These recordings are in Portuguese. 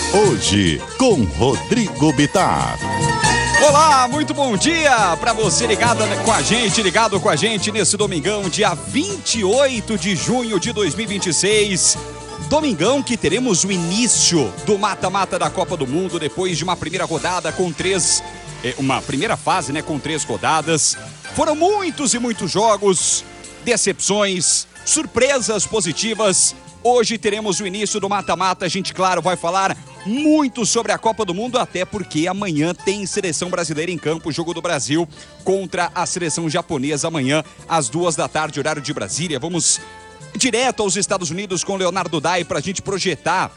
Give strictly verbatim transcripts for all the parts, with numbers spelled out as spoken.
Hoje, com Rodrigo Bittar. Olá, muito bom dia para você ligado com a gente, ligado com a gente nesse domingão, dia vinte e oito de junho de dois mil e vinte e seis. Domingão que teremos o início do mata-mata da Copa do Mundo, depois de uma primeira rodada com três... Uma primeira fase, né, com três rodadas. Foram muitos e muitos jogos, decepções, surpresas positivas. Hoje teremos o início do mata-mata. A gente, claro, vai falar muito sobre a Copa do Mundo, até porque amanhã tem seleção brasileira em campo, jogo do Brasil contra a seleção japonesa, amanhã às duas da tarde, horário de Brasília. Vamos direto aos Estados Unidos com Leonardo Dai para a gente projetar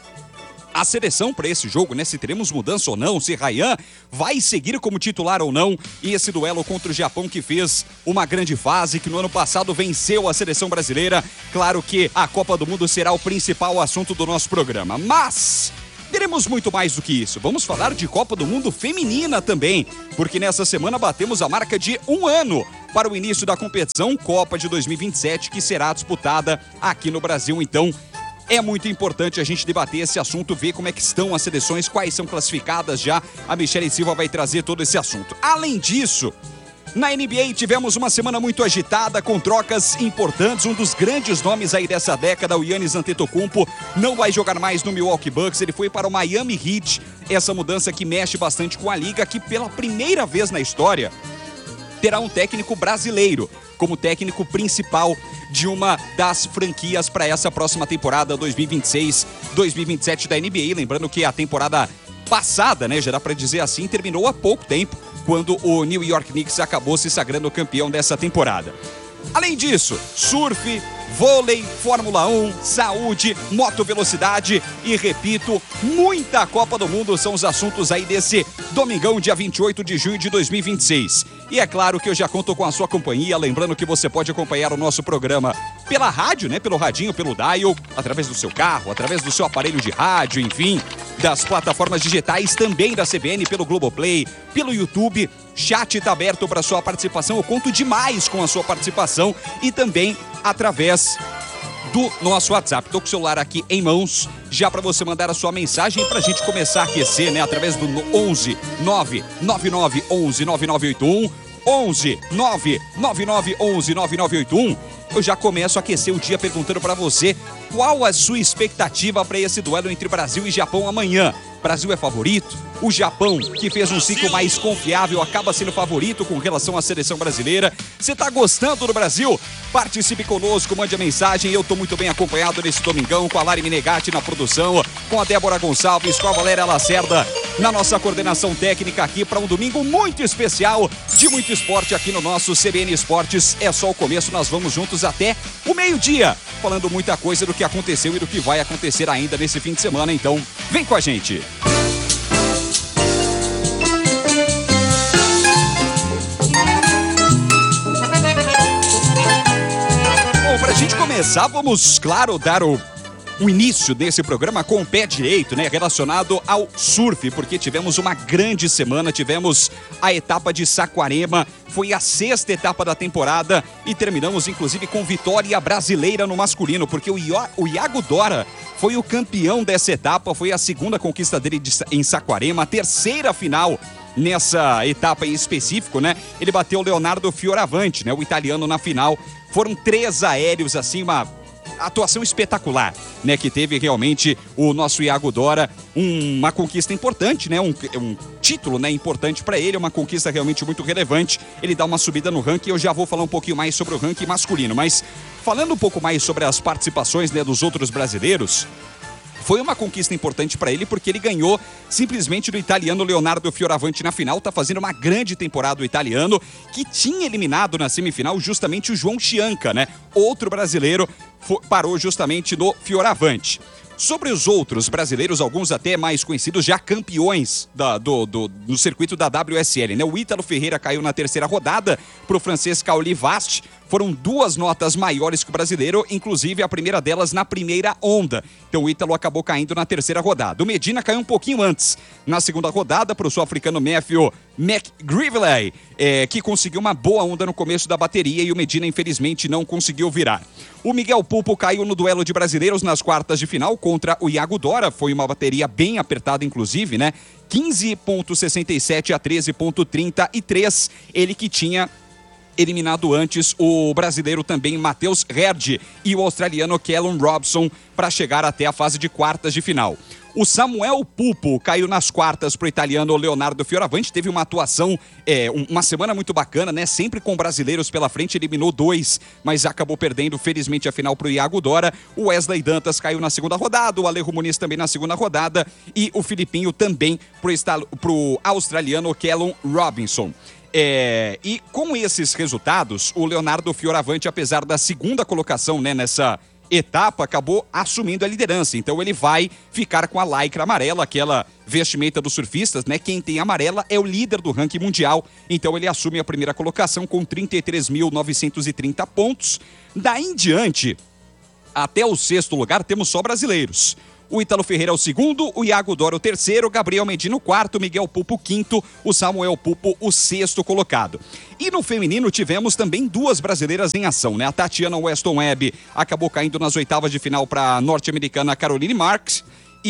a seleção para esse jogo, né? Se teremos mudança ou não, se Ryan vai seguir como titular ou não. E esse duelo contra o Japão, que fez uma grande fase, que no ano passado venceu a seleção brasileira. Claro que a Copa do Mundo será o principal assunto do nosso programa, mas teremos muito mais do que isso. Vamos falar de Copa do Mundo feminina também, porque nessa semana batemos a marca de um ano para o início da competição Copa de dois mil e vinte e sete, que será disputada aqui no Brasil. Então, é muito importante a gente debater esse assunto, ver como é que estão as seleções, quais são classificadas já. A Michele Silva vai trazer todo esse assunto. Além disso, na N B A tivemos uma semana muito agitada, com trocas importantes. Um dos grandes nomes aí dessa década, o Giannis Antetokounmpo, não vai jogar mais no Milwaukee Bucks, ele foi para o Miami Heat. Essa mudança que mexe bastante com a liga, que pela primeira vez na história terá um técnico brasileiro como técnico principal de uma das franquias para essa próxima temporada dois mil e vinte e seis, dois mil e vinte e sete da N B A. Lembrando que a temporada passada, né, já dá para dizer assim, terminou há pouco tempo, quando o New York Knicks acabou se sagrando campeão dessa temporada. Além disso, surf, vôlei, Fórmula um, saúde, motovelocidade e, repito, muita Copa do Mundo são os assuntos aí desse domingão, dia vinte e oito de junho de dois mil e vinte e seis. E é claro que eu já conto com a sua companhia, lembrando que você pode acompanhar o nosso programa pela rádio, né, pelo radinho, pelo dial, através do seu carro, através do seu aparelho de rádio, enfim, das plataformas digitais também da C B N, pelo Globoplay, pelo YouTube. Chat está aberto para sua participação, eu conto demais com a sua participação e também através do nosso WhatsApp. Estou com o celular aqui em mãos, já para você mandar a sua mensagem para a gente começar a aquecer, né? Através do onze nove nove nove onze nove nove oito um, onze nove nove nove onze nove nove oito um. Eu já começo a aquecer o dia perguntando para você qual a sua expectativa para esse duelo entre Brasil e Japão amanhã. Brasil é favorito? O Japão, que fez um ciclo mais confiável, acaba sendo favorito com relação à seleção brasileira. Você tá gostando do Brasil? Participe conosco, mande a mensagem. Eu tô muito bem acompanhado nesse domingão, com a Lari Menegatti na produção, com a Débora Gonçalves, com a Valéria Lacerda na nossa coordenação técnica aqui para um domingo muito especial, de muito esporte aqui no nosso C B N Esportes. É só o começo, nós vamos juntos até o meio-dia, falando muita coisa do que aconteceu e do que vai acontecer ainda nesse fim de semana. Então, vem com a gente. Bom, pra gente começar, vamos, claro, dar o o início desse programa com o pé direito, né, relacionado ao surf, porque tivemos uma grande semana, tivemos a etapa de Saquarema, foi a sexta etapa da temporada e terminamos inclusive com vitória brasileira no masculino, porque o, Io, o Iago Dora foi o campeão dessa etapa, foi a segunda conquista dele de, em Saquarema, a terceira final nessa etapa em específico, né? Ele bateu o Leonardo Fioravanti, né, o italiano, na final. Foram três aéreos, assim, uma atuação espetacular, né, que teve realmente o nosso Iago Dora, um, uma conquista importante, né, um, um título, né, importante para ele, uma conquista realmente muito relevante. Ele dá uma subida no ranking, eu já vou falar um pouquinho mais sobre o ranking masculino, mas falando um pouco mais sobre as participações, né, dos outros brasileiros, foi uma conquista importante para ele, porque ele ganhou simplesmente do italiano Leonardo Fioravanti na final. Tá fazendo uma grande temporada o italiano, que tinha eliminado na semifinal justamente o João Chianca, né? Outro brasileiro parou justamente no Fioravanti. Sobre os outros brasileiros, alguns até mais conhecidos, já campeões da, do, do, do circuito da W S L, né? O Ítalo Ferreira caiu na terceira rodada para o francês Caoli Vast. foram duas notas maiores que o brasileiro, inclusive a primeira delas na primeira onda. Então o ítalo acabou caindo na terceira rodada. O Medina caiu um pouquinho antes, na segunda rodada, para o sul-africano Matthew McGreevely, é, que conseguiu uma boa onda no começo da bateria e o Medina infelizmente não conseguiu virar. O Miguel Pulpo caiu no duelo de brasileiros nas quartas de final contra o Iago Dora, foi uma bateria bem apertada inclusive, né? quinze ponto sessenta e sete a treze ponto trinta e três, ele que tinha eliminado antes o brasileiro também Matheus Herd e o australiano Callum Robson para chegar até a fase de quartas de final. O Samuel Pulpo caiu nas quartas para o italiano Leonardo Fioravanti, teve uma atuação, é, uma semana muito bacana, né? Sempre com brasileiros pela frente, eliminou dois, mas acabou perdendo, felizmente, a final para o Iago Dora. O Wesley Dantas caiu na segunda rodada, o Alejo Muniz também na segunda rodada e o Filipinho também para o australiano Callum Robinson. É, e com esses resultados, o Leonardo Fioravanti, apesar da segunda colocação, né, nessa etapa, acabou assumindo a liderança. Então ele vai ficar com a lycra amarela, aquela vestimenta dos surfistas, né? Quem tem amarela é o líder do ranking mundial. Então ele assume a primeira colocação com trinta e três mil novecentos e trinta pontos. Daí em diante, até o sexto lugar, temos só brasileiros. O Ítalo Ferreira é o segundo, o Iago Dora o terceiro, Gabriel Medina o quarto, Miguel Pulpo o quinto, o Samuel Pulpo o sexto colocado. E no feminino tivemos também duas brasileiras em ação, né? A Tatiana Weston Webb acabou caindo nas oitavas de final para a norte-americana Caroline Marks.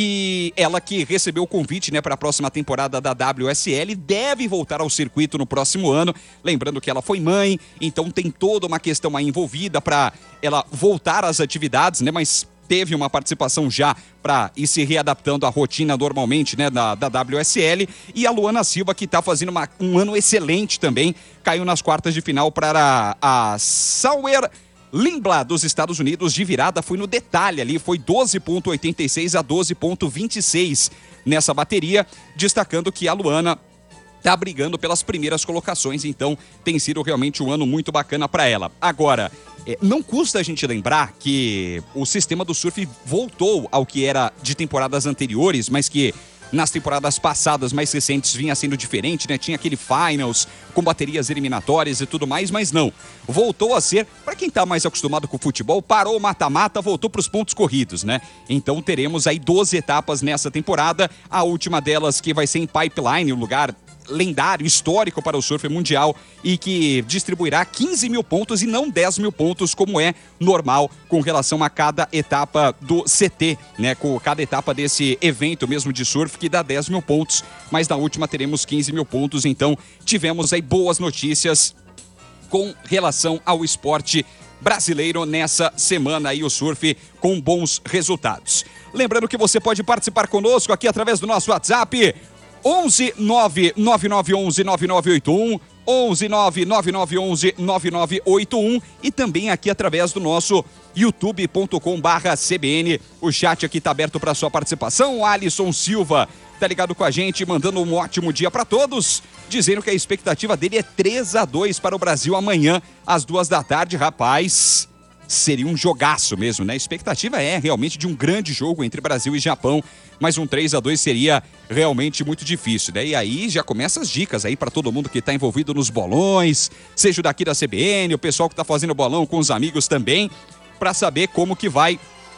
E ela que recebeu o convite, né, para a próxima temporada da W S L, deve voltar ao circuito no próximo ano. Lembrando que ela foi mãe, então tem toda uma questão aí envolvida para ela voltar às atividades, né? Mas teve uma participação já para ir se readaptando à rotina normalmente, né, da, da W S L. E a Luana Silva, que está fazendo uma, um ano excelente também, caiu nas quartas de final para a, a Sauer Lindblad dos Estados Unidos. De virada, foi no detalhe ali, foi doze ponto oitenta e seis a doze ponto vinte e seis nessa bateria, destacando que a Luana tá brigando pelas primeiras colocações, então tem sido realmente um ano muito bacana para ela. Agora, é, não custa a gente lembrar que o sistema do surf voltou ao que era de temporadas anteriores, mas que nas temporadas passadas, mais recentes, vinha sendo diferente, né? Tinha aquele finals com baterias eliminatórias e tudo mais, mas não. Voltou a ser, para quem tá mais acostumado com o futebol, parou o mata-mata, voltou para os pontos corridos, né? Então teremos aí doze etapas nessa temporada, a última delas que vai ser em Pipeline, um lugar lendário, histórico para o surf mundial e que distribuirá quinze mil pontos e não dez mil pontos, como é normal com relação a cada etapa do C T, né? Com cada etapa desse evento mesmo de surf, que dá dez mil pontos, mas na última teremos quinze mil pontos, então tivemos aí boas notícias com relação ao esporte brasileiro nessa semana aí, o surf com bons resultados. Lembrando que você pode participar conosco aqui através do nosso WhatsApp, onze nove nove nove onze nove nove oito um, onze nove nove nove onze nove nove oito um e também aqui através do nosso youtube ponto com barra C B N. O chat aqui tá aberto para sua participação. O Alisson Silva tá ligado com a gente, mandando um ótimo dia para todos, dizendo que a expectativa dele é três a dois para o Brasil amanhã às duas da tarde. Rapaz, seria um jogaço mesmo, né? A expectativa é realmente de um grande jogo entre Brasil e Japão, mas um três a dois seria realmente muito difícil, né? E aí já começa as dicas aí para todo mundo que está envolvido nos bolões, seja o daqui da C B N, o pessoal que está fazendo bolão com os amigos também, para saber como que vai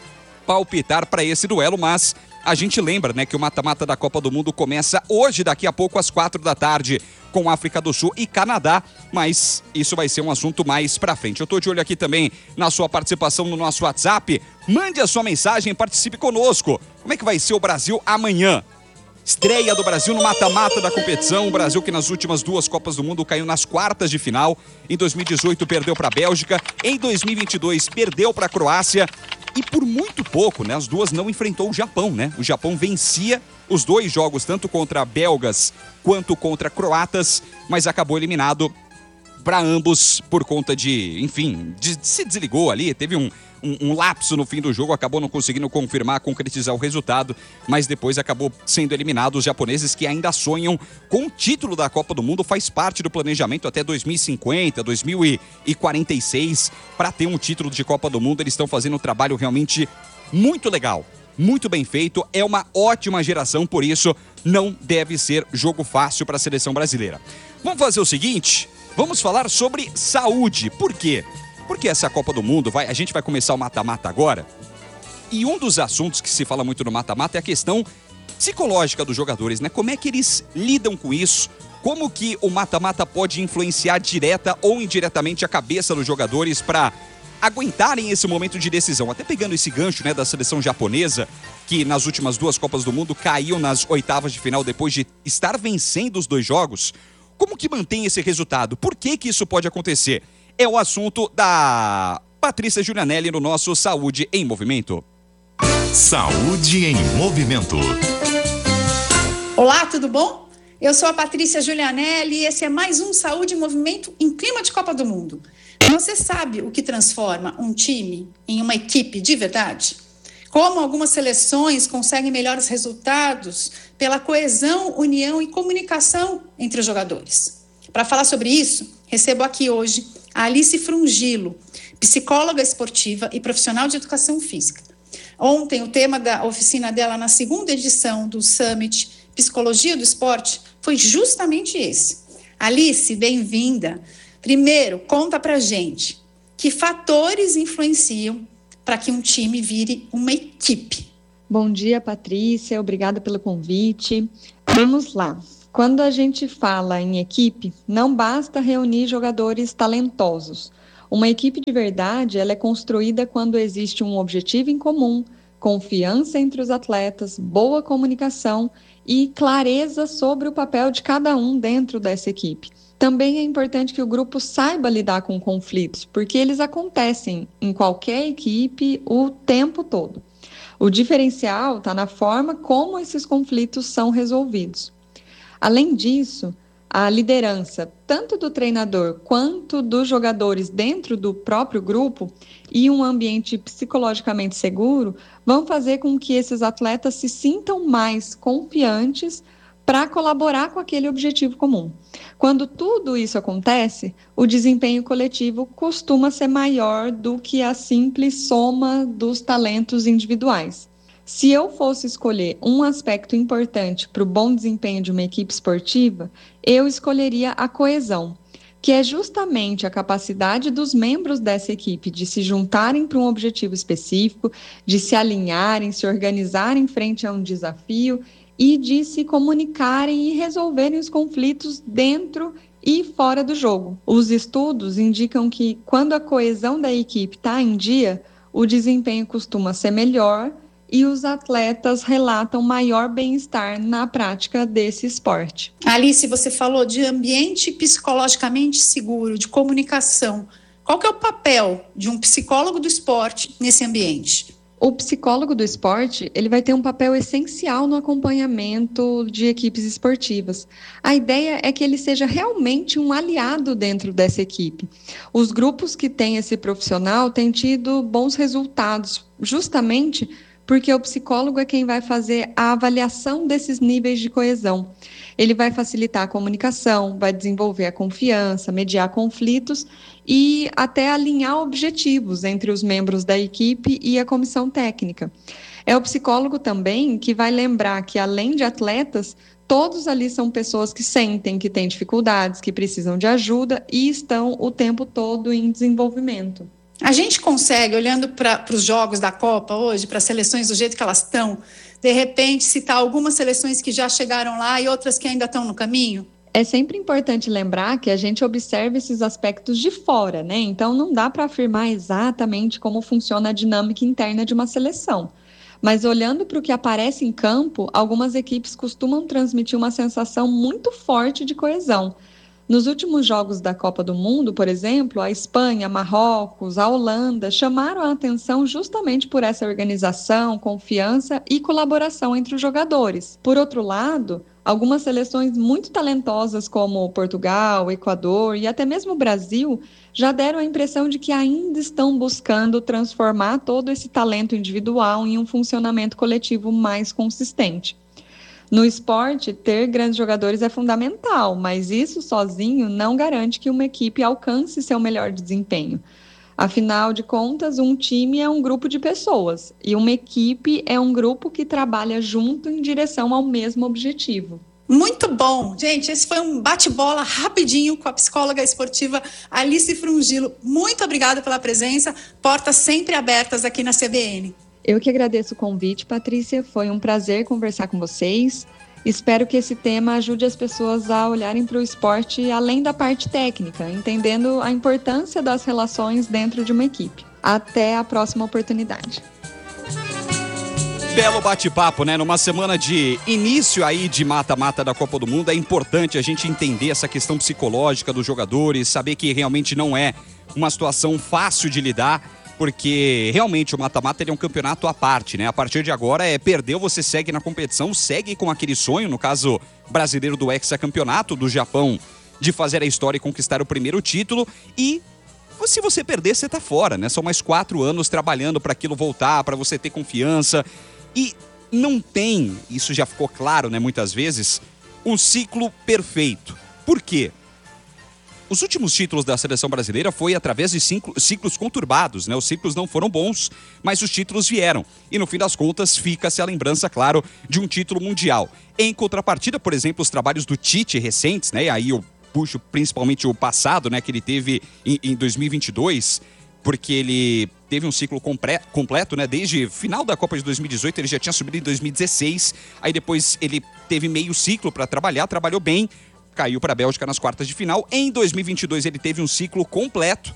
palpitar para esse duelo. Mas a gente lembra, né, que o mata-mata da Copa do Mundo começa hoje, daqui a pouco às quatro da tarde, com África do Sul e Canadá, mas isso vai ser um assunto mais pra frente. Eu tô de olho aqui também na sua participação no nosso WhatsApp. Mande a sua mensagem, participe conosco. Como é que vai ser o Brasil amanhã? Estreia do Brasil no mata-mata da competição. O Brasil que nas últimas duas Copas do Mundo caiu nas quartas de final. Em dois mil e dezoito perdeu para a Bélgica. Em dois mil e vinte e dois perdeu para a Croácia. E por muito pouco, né? As duas não enfrentou o Japão, né? O Japão vencia os dois jogos, tanto contra belgas quanto contra croatas, mas acabou eliminado para ambos por conta de, enfim, de, se desligou ali, teve um, um, um lapso no fim do jogo, acabou não conseguindo confirmar, concretizar o resultado, mas depois acabou sendo eliminado. Os japoneses que ainda sonham com o título da Copa do Mundo, faz parte do planejamento até dois mil e cinquenta, dois mil e quarenta e seis, para ter um título de Copa do Mundo. Eles estão fazendo um trabalho realmente muito legal, muito bem feito, é uma ótima geração, por isso não deve ser jogo fácil para a seleção brasileira. Vamos fazer o seguinte, vamos falar sobre saúde. Por quê? Porque essa Copa do Mundo, vai, a gente vai começar o mata-mata agora. E um dos assuntos que se fala muito no mata-mata é a questão psicológica dos jogadores, né? Como é que eles lidam com isso? Como que o mata-mata pode influenciar direta ou indiretamente a cabeça dos jogadores para aguentarem esse momento de decisão? Até pegando esse gancho, né, da seleção japonesa, que nas últimas duas Copas do Mundo caiu nas oitavas de final depois de estar vencendo os dois jogos. Como que mantém esse resultado? Por que que isso pode acontecer? É o assunto da Patrícia Julianelli no nosso Saúde em Movimento. Saúde em Movimento. Olá, tudo bom? Eu sou a Patrícia Julianelli e esse é mais um Saúde em Movimento em clima de Copa do Mundo. Você sabe o que transforma um time em uma equipe de verdade? Como algumas seleções conseguem melhores resultados pela coesão, união e comunicação entre os jogadores. Para falar sobre isso, recebo aqui hoje a Alice Frungilo, psicóloga esportiva e profissional de educação física. Ontem, o tema da oficina dela na segunda edição do Summit Psicologia do Esporte foi justamente esse. Alice, bem-vinda. Primeiro, conta pra gente que fatores influenciam para que um time vire uma equipe. Bom dia, Patrícia. Obrigada pelo convite. Vamos lá. Quando a gente fala em equipe, não basta reunir jogadores talentosos. Uma equipe de verdade, ela é construída quando existe um objetivo em comum, confiança entre os atletas, boa comunicação e clareza sobre o papel de cada um dentro dessa equipe. Também é importante que o grupo saiba lidar com conflitos, porque eles acontecem em qualquer equipe o tempo todo. O diferencial está na forma como esses conflitos são resolvidos. Além disso, a liderança, tanto do treinador quanto dos jogadores dentro do próprio grupo e um ambiente psicologicamente seguro vão fazer com que esses atletas se sintam mais confiantes para colaborar com aquele objetivo comum. Quando tudo isso acontece, o desempenho coletivo costuma ser maior do que a simples soma dos talentos individuais. Se eu fosse escolher um aspecto importante para o bom desempenho de uma equipe esportiva, eu escolheria a coesão, que é justamente a capacidade dos membros dessa equipe de se juntarem para um objetivo específico, de se alinharem, se organizarem frente a um desafio e de se comunicarem e resolverem os conflitos dentro e fora do jogo. Os estudos indicam que quando a coesão da equipe está em dia, o desempenho costuma ser melhor e os atletas relatam maior bem-estar na prática desse esporte. Alice, você falou de ambiente psicologicamente seguro, de comunicação. Qual que é o papel de um psicólogo do esporte nesse ambiente? O psicólogo do esporte, ele vai ter um papel essencial no acompanhamento de equipes esportivas. A ideia é que ele seja realmente um aliado dentro dessa equipe. Os grupos que têm esse profissional têm tido bons resultados, justamente porque o psicólogo é quem vai fazer a avaliação desses níveis de coesão. Ele vai facilitar a comunicação, vai desenvolver a confiança, mediar conflitos e até alinhar objetivos entre os membros da equipe e a comissão técnica. É o psicólogo também que vai lembrar que, além de atletas, todos ali são pessoas que sentem que têm dificuldades, que precisam de ajuda e estão o tempo todo em desenvolvimento. A gente consegue, olhando para os jogos da Copa hoje, para as seleções do jeito que elas estão, de repente citar algumas seleções que já chegaram lá e outras que ainda estão no caminho? É sempre importante lembrar que a gente observa esses aspectos de fora, né? Então não dá para afirmar exatamente como funciona a dinâmica interna de uma seleção. Mas olhando para o que aparece em campo, algumas equipes costumam transmitir uma sensação muito forte de coesão. Nos últimos jogos da Copa do Mundo, por exemplo, a Espanha, Marrocos, a Holanda chamaram a atenção justamente por essa organização, confiança e colaboração entre os jogadores. Por outro lado, algumas seleções muito talentosas como Portugal, Equador e até mesmo o Brasil já deram a impressão de que ainda estão buscando transformar todo esse talento individual em um funcionamento coletivo mais consistente. No esporte, ter grandes jogadores é fundamental, mas isso sozinho não garante que uma equipe alcance seu melhor desempenho. Afinal de contas, um time é um grupo de pessoas e uma equipe é um grupo que trabalha junto em direção ao mesmo objetivo. Muito bom. Gente, esse foi um bate-bola rapidinho com a psicóloga esportiva Alice Frungilo. Muito obrigada pela presença. Portas sempre abertas aqui na C B N. Eu que agradeço o convite, Patrícia. Foi um prazer conversar com vocês. Espero que esse tema ajude as pessoas a olharem para o esporte além da parte técnica, entendendo a importância das relações dentro de uma equipe. Até a próxima oportunidade. Belo bate-papo, né? Numa semana de início aí de mata-mata da Copa do Mundo, é importante a gente entender essa questão psicológica dos jogadores, saber que realmente não é uma situação fácil de lidar, porque realmente o mata-mata ele é um campeonato à parte, né? A partir de agora é perdeu, você segue na competição, segue com aquele sonho, no caso brasileiro do hexacampeonato do Japão, de fazer a história e conquistar o primeiro título, e se você perder, você tá fora, né? São mais quatro anos trabalhando para aquilo voltar, para você ter confiança. E não tem, isso já ficou claro, né, muitas vezes, um ciclo perfeito. Por quê? Os últimos títulos da seleção brasileira foi através de ciclos conturbados, né? Os ciclos não foram bons, mas os títulos vieram. E no fim das contas, fica-se a lembrança, claro, de um título mundial. Em contrapartida, por exemplo, os trabalhos do Tite recentes, né? Aí eu puxo principalmente o passado, né, que ele teve em, em dois mil e vinte e dois, porque ele teve um ciclo compre- completo, né? Desde final da Copa de dois mil e dezoito, ele já tinha subido em dois mil e dezesseis, aí depois ele teve meio ciclo para trabalhar, trabalhou bem, caiu para a Bélgica nas quartas de final. Em dois mil e vinte e dois ele teve um ciclo completo,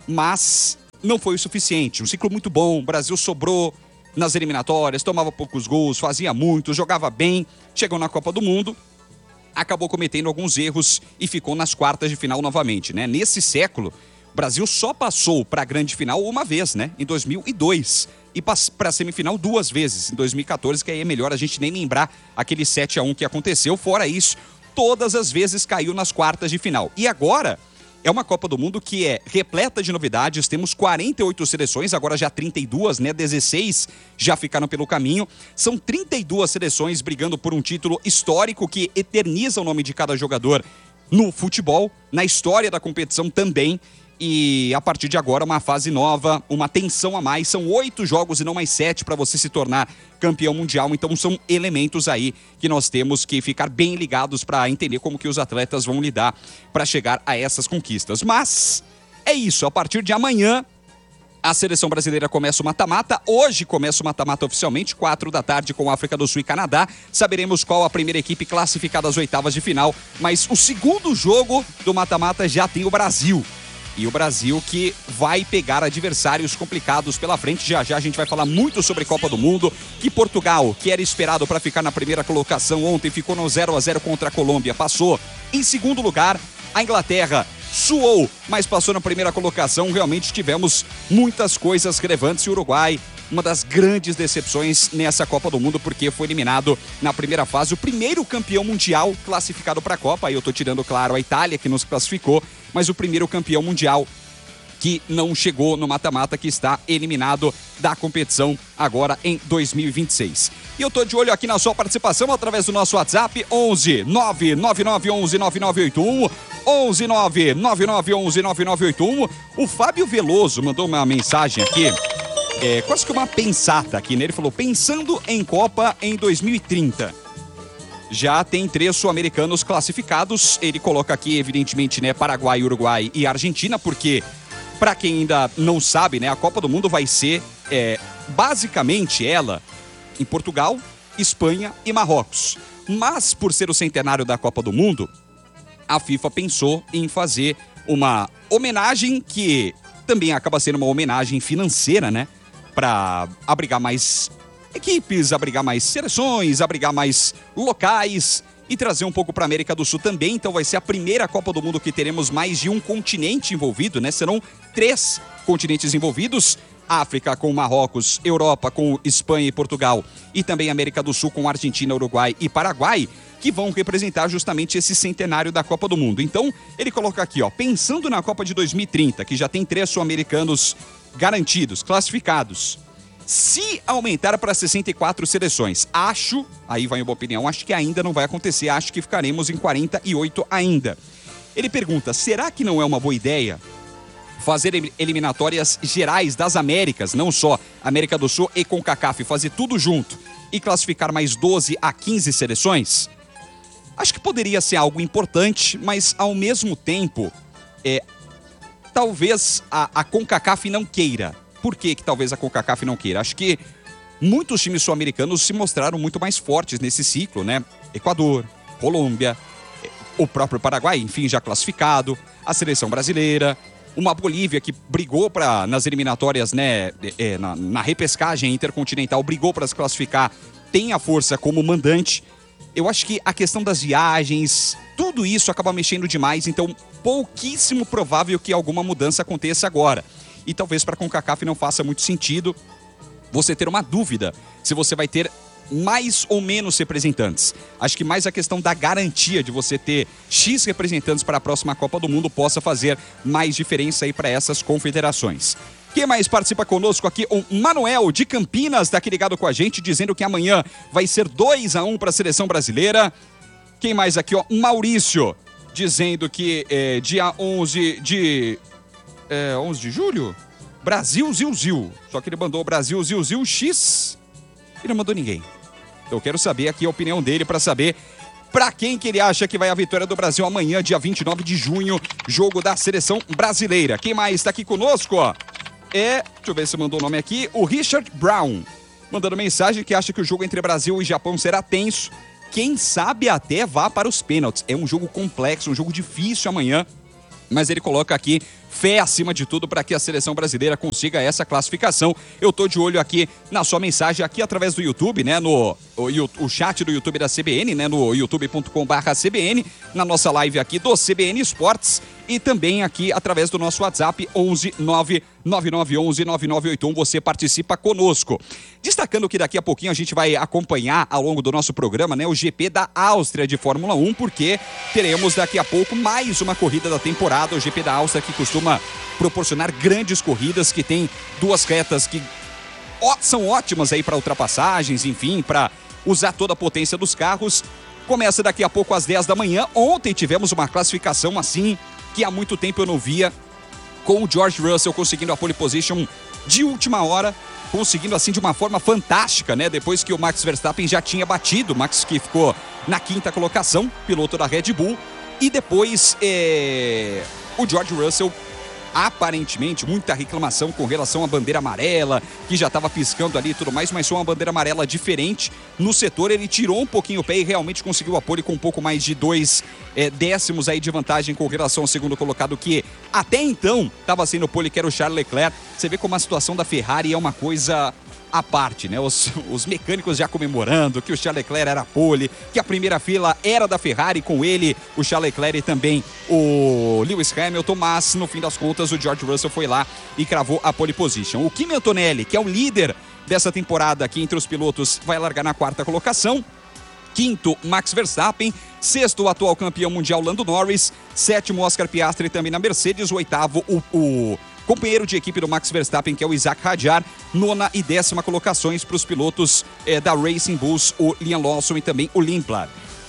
mas não foi o suficiente. Um ciclo muito bom, o Brasil sobrou nas eliminatórias, tomava poucos gols, fazia muito, jogava bem, chegou na Copa do Mundo, acabou cometendo alguns erros e ficou nas quartas de final novamente, né? Nesse século, o Brasil só passou para a grande final uma vez, né? Em dois mil e dois. E para a semifinal duas vezes, em dois mil e catorze, que aí é melhor a gente nem lembrar aquele sete a um que aconteceu. Fora isso, todas as vezes caiu nas quartas de final. E agora é uma Copa do Mundo que é repleta de novidades. Temos quarenta e oito seleções, agora já trinta e duas, né? dezesseis já ficaram pelo caminho. São trinta e duas seleções brigando por um título histórico que eterniza o nome de cada jogador no futebol, na história da competição também. E a partir de agora, uma fase nova, uma tensão a mais. São oito jogos e não mais sete para você se tornar campeão mundial. Então são elementos aí que nós temos que ficar bem ligados para entender como que os atletas vão lidar para chegar a essas conquistas. Mas é isso, a partir de amanhã a seleção brasileira começa o mata-mata. Hoje começa o mata-mata oficialmente, quatro da tarde com África do Sul e Canadá. Saberemos qual a primeira equipe classificada às oitavas de final. Mas o segundo jogo do mata-mata já tem o Brasil. E o Brasil que vai pegar adversários complicados pela frente. Já já a gente vai falar muito sobre Copa do Mundo. Que Portugal, que era esperado para ficar na primeira colocação ontem, ficou no zero a zero contra a Colômbia. Passou em segundo lugar. A Inglaterra suou, mas passou na primeira colocação. Realmente tivemos muitas coisas relevantes. E o Uruguai, uma das grandes decepções nessa Copa do Mundo, porque foi eliminado na primeira fase. O primeiro campeão mundial classificado para a Copa. Aí eu tô tirando, claro, a Itália, que nos classificou. Mas o primeiro campeão mundial que não chegou no mata-mata, que está eliminado da competição agora em dois mil e vinte e seis. E eu tô de olho aqui na sua participação através do nosso WhatsApp, onze nove nove nove onze nove nove oito um, onze nove nove nove onze nove nove oito um. O Fábio Veloso mandou uma mensagem aqui, é, quase que uma pensata aqui, né? Ele falou, pensando em Copa em dois mil e trinta. Já tem três sul-americanos classificados. Ele coloca aqui, evidentemente, né, Paraguai, Uruguai e Argentina, porque, para quem ainda não sabe, né, a Copa do Mundo vai ser, é, basicamente, ela em Portugal, Espanha e Marrocos. Mas, por ser o centenário da Copa do Mundo, a FIFA pensou em fazer uma homenagem que também acaba sendo uma homenagem financeira, né, para abrigar mais equipes, abrigar mais seleções, abrigar mais locais e trazer um pouco para a América do Sul também. Então vai ser a primeira Copa do Mundo que teremos mais de um continente envolvido, né? Serão três continentes envolvidos. África com Marrocos, Europa com Espanha e Portugal e também América do Sul com Argentina, Uruguai e Paraguai, que vão representar justamente esse centenário da Copa do Mundo. Então ele coloca aqui, ó, pensando na Copa de dois mil e trinta, que já tem três sul-americanos garantidos, classificados. Se aumentar para sessenta e quatro seleções, acho, aí vai uma opinião, acho que ainda não vai acontecer, acho que ficaremos em quarenta e oito ainda. Ele pergunta, será que não é uma boa ideia fazer eliminatórias gerais das Américas, não só América do Sul e CONCACAF, fazer tudo junto e classificar mais doze a quinze seleções? Acho que poderia ser algo importante, mas ao mesmo tempo, é, talvez a, a CONCACAF não queira. Por que que talvez a CONCACAF não queira? Acho que muitos times sul-americanos se mostraram muito mais fortes nesse ciclo, né? Equador, Colômbia, o próprio Paraguai, enfim, já classificado, a seleção brasileira, uma Bolívia que brigou para nas eliminatórias, né, é, na, na repescagem intercontinental, brigou para se classificar, tem a força como mandante. Eu acho que a questão das viagens, tudo isso acaba mexendo demais, então pouquíssimo provável que alguma mudança aconteça agora. E talvez para a CONCACAF não faça muito sentido você ter uma dúvida se você vai ter mais ou menos representantes. Acho que mais a questão da garantia de você ter X representantes para a próxima Copa do Mundo possa fazer mais diferença aí para essas confederações. Quem mais participa conosco aqui? O Manuel de Campinas está aqui ligado com a gente, dizendo que amanhã vai ser dois a um para a seleção brasileira. Quem mais aqui? Ó, Maurício, dizendo que é, dia onze de... É, onze de julho? Brasil, Zil, Zil. Só que ele mandou Brasil, Zil, Zil, X. E não mandou ninguém. Eu quero saber aqui a opinião dele para saber para quem que ele acha que vai a vitória do Brasil amanhã, dia vinte e nove de junho, jogo da seleção brasileira. Quem mais está aqui conosco? Ó, é, deixa eu ver se mandou o nome aqui, o Richard Brown, mandando mensagem que acha que o jogo entre Brasil e Japão será tenso. Quem sabe até vá para os pênaltis. É um jogo complexo, um jogo difícil amanhã, mas ele coloca aqui fé acima de tudo para que a seleção brasileira consiga essa classificação. Eu tô de olho aqui na sua mensagem aqui através do YouTube, né, no o, o chat do YouTube da C B N, né, no youtube ponto com barra C B N, na nossa live aqui do C B N Esportes e também aqui através do nosso WhatsApp onze nove nove nove um um nove nove oito um, você participa conosco. Destacando que daqui a pouquinho a gente vai acompanhar ao longo do nosso programa, né, o G P da Áustria de Fórmula um, porque teremos daqui a pouco mais uma corrida da temporada, o G P da Áustria, que costuma proporcionar grandes corridas, que tem duas retas que ó, são ótimas aí para ultrapassagens, enfim, para usar toda a potência dos carros. Começa daqui a pouco às dez da manhã. Ontem tivemos uma classificação assim que há muito tempo eu não via, com o George Russell conseguindo a pole position de última hora, conseguindo assim de uma forma fantástica, né? Depois que o Max Verstappen já tinha batido, o Max que ficou na quinta colocação, piloto da Red Bull, e depois é... o George Russell, aparentemente, muita reclamação com relação à bandeira amarela, que já estava piscando ali e tudo mais, mas foi uma bandeira amarela diferente no setor. Ele tirou um pouquinho o pé e realmente conseguiu a pole com um pouco mais de dois é, décimos aí de vantagem com relação ao segundo colocado, que até então estava sendo pole, que era o Charles Leclerc. Você vê como a situação da Ferrari é uma coisa à parte, né? Os, os mecânicos já comemorando que o Charles Leclerc era pole, que a primeira fila era da Ferrari, com ele, o Charles Leclerc e também o Lewis Hamilton, mas no fim das contas o George Russell foi lá e cravou a pole position. O Kimi Antonelli, que é o líder dessa temporada aqui entre os pilotos, vai largar na quarta colocação. Quinto, Max Verstappen. Sexto, o atual campeão mundial Lando Norris. Sétimo, Oscar Piastri também na Mercedes. O oitavo, o, o companheiro de equipe do Max Verstappen, que é o Isaac Hadjar. Nona e décima colocações para os pilotos é, da Racing Bulls, o Liam Lawson e também o Lindblad.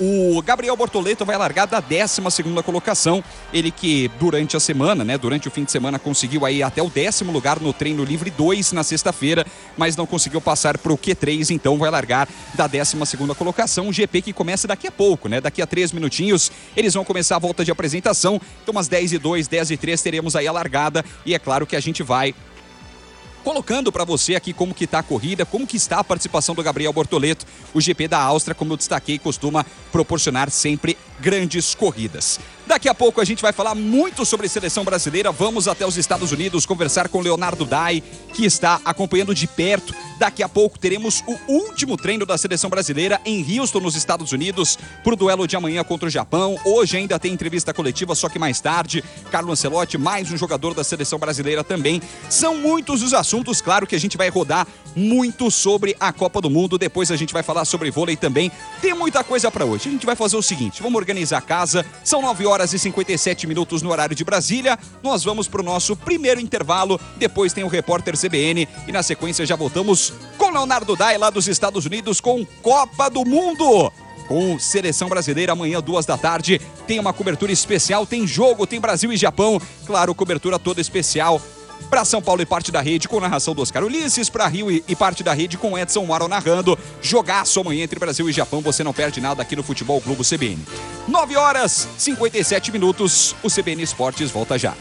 O Gabriel Bortoleto vai largar da décima segunda colocação, ele que durante a semana, né, durante o fim de semana conseguiu aí até o décimo lugar no treino livre dois na sexta-feira, mas não conseguiu passar para o Q três, então vai largar da décima segunda colocação, um G P que começa daqui a pouco, né, daqui a três minutinhos, eles vão começar a volta de apresentação, então às dez e dois, dez e três teremos aí a largada, e é claro que a gente vai colocando para você aqui como que está a corrida, como que está a participação do Gabriel Bortoleto. O G P da Áustria, como eu destaquei, costuma proporcionar sempre grandes corridas. Daqui a pouco a gente vai falar muito sobre seleção brasileira. Vamos até os Estados Unidos conversar com o Leonardo Dai, que está acompanhando de perto. Daqui a pouco teremos o último treino da seleção brasileira em Houston, nos Estados Unidos, para o duelo de amanhã contra o Japão. Hoje ainda tem entrevista coletiva, só que mais tarde, Carlo Ancelotti, mais um jogador da seleção brasileira também. São muitos os assuntos, claro que a gente vai rodar muito sobre a Copa do Mundo. Depois a gente vai falar sobre vôlei também. Tem muita coisa para hoje. A gente vai fazer o seguinte, vamos organizar a casa. São nove horas e cinquenta e sete minutos no horário de Brasília. Nós vamos para o nosso primeiro intervalo. Depois tem o repórter C B N. E na sequência já voltamos com Leonardo Dai, lá dos Estados Unidos, com Copa do Mundo. Com seleção brasileira, amanhã, duas da tarde. Tem uma cobertura especial, tem jogo, tem Brasil e Japão. Claro, cobertura toda especial Para São Paulo e parte da rede com narração do Oscar Ulisses, para Rio e, e parte da rede com Edson Maro narrando. Jogaço amanhã entre Brasil e Japão, você não perde nada aqui no Futebol Globo C B N. nove horas e cinquenta e sete minutos, o C B N Esportes volta já.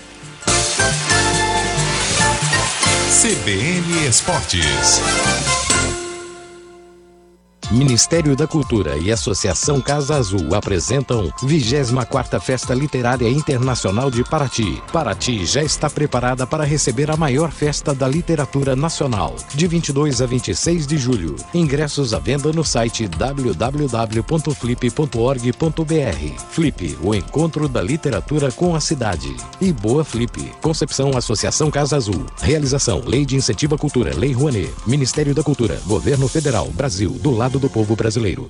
C B N Esportes. Ministério da Cultura e Associação Casa Azul apresentam vigésima quarta Festa Literária Internacional de Paraty. Paraty já está preparada para receber a maior festa da literatura nacional, de vinte e dois a vinte e seis de julho. Ingressos à venda no site w w w ponto flip ponto org ponto b r. Flip, o encontro da literatura com a cidade. E Boa Flip. Concepção Associação Casa Azul. Realização Lei de Incentivo à Cultura, Lei Rouanet. Ministério da Cultura, Governo Federal, Brasil, do lado do povo brasileiro.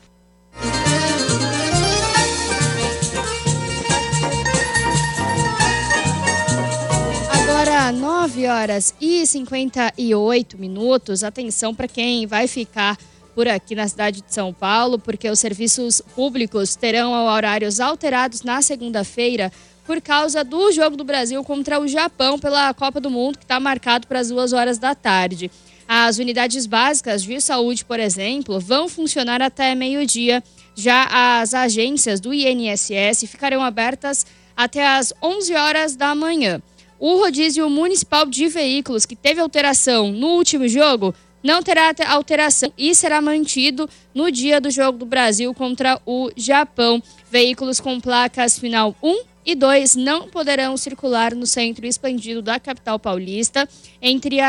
Agora, nove horas e cinquenta e oito minutos. Atenção para quem vai ficar por aqui na cidade de São Paulo, porque os serviços públicos terão horários alterados na segunda-feira por causa do jogo do Brasil contra o Japão pela Copa do Mundo, que está marcado para as duas horas da tarde. As unidades básicas de saúde, por exemplo, vão funcionar até meio-dia. Já as agências do I N S S ficarão abertas até as onze horas da manhã. O rodízio municipal de veículos, que teve alteração no último jogo, não terá alteração e será mantido no dia do jogo do Brasil contra o Japão. Veículos com placas final um e dois não poderão circular no centro expandido da capital paulista entre a